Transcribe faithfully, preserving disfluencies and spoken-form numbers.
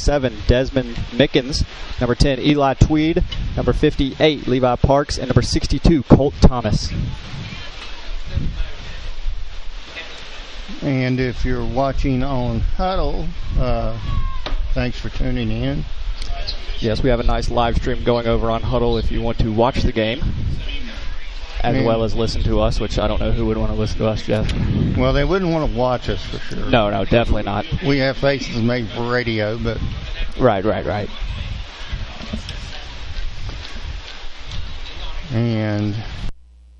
seven, Desmond Mickens. Number ten, Eli Tweed. Number fifty-eight, Levi Parks. And number sixty-two, Colt Thomas. And if you're watching on Huddle, uh, thanks for tuning in. Yes, we have a nice live stream going over on Huddle if you want to watch the game, as Man. well as listen to us, which I don't know who would want to listen to us, Jeff. Well, they wouldn't want to watch us for sure. No, no, definitely not. We have faces made for radio, but... Right, right, right. And